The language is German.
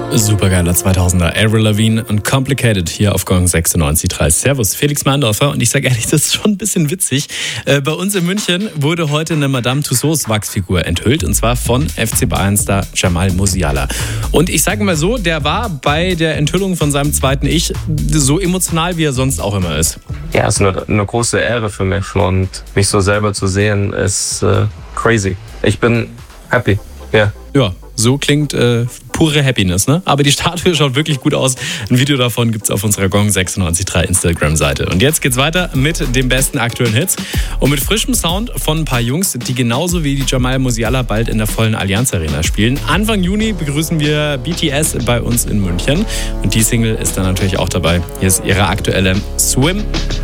Supergeiler 2000er. Avril Lavigne und Complicated hier auf Gong 96.3. Servus, Felix Mahndorfer. Und ich sage ehrlich, das ist schon ein bisschen witzig. Bei uns in München wurde heute eine Madame Tussauds Wachsfigur enthüllt. Und zwar von FC Bayern-Star Jamal Musiala. Und ich sage mal so, der war bei der Enthüllung von seinem zweiten Ich so emotional, wie er sonst auch immer ist. Ja, es ist eine große Ehre für mich. Und mich so selber zu sehen, ist crazy. Ich bin happy. Yeah. Ja, so klingt pure Happiness, ne? Aber die Statue schaut wirklich gut aus. Ein Video davon gibt's auf unserer Gong 96.3 Instagram-Seite. Und jetzt geht's weiter mit den besten aktuellen Hits und mit frischem Sound von ein paar Jungs, die genauso wie die Jamal Musiala bald in der vollen Allianz Arena spielen. Anfang Juni begrüßen wir BTS bei uns in München und die Single ist dann natürlich auch dabei. Hier ist ihre aktuelle Swim.